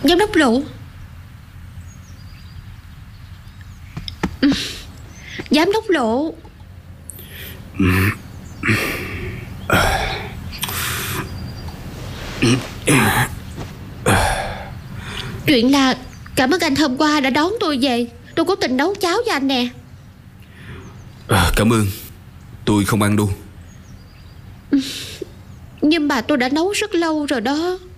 Giám đốc Lộ. Giám đốc Lộ. Chuyện là cảm ơn anh hôm qua đã đón tôi về. Tôi cố tình nấu cháo cho anh nè. Cảm ơn. Tôi không ăn đâu. Nhưng mà tôi đã nấu rất lâu rồi đó.